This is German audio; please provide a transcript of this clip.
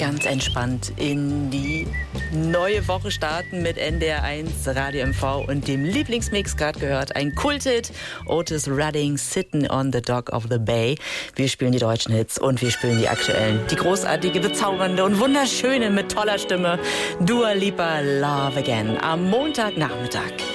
ganz entspannt in die neue Woche starten mit NDR1 Radio MV und dem Lieblingsmix, gerade gehört, ein Kulthit, Otis Redding, Sittin' on the Dock of the Bay. Wir spielen die deutschen Hits und wir spielen die aktuellen, die großartige, bezaubernde und wunderschöne mit toller Stimme Dua Lipa, Love Again am Montagnachmittag.